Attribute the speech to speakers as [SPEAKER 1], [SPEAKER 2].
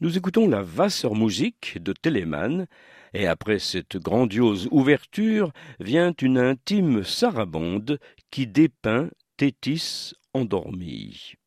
[SPEAKER 1] Nous écoutons la Wassermusik de Telemann, et après cette grandiose ouverture vient une intime sarabande qui dépeint Thétis endormie.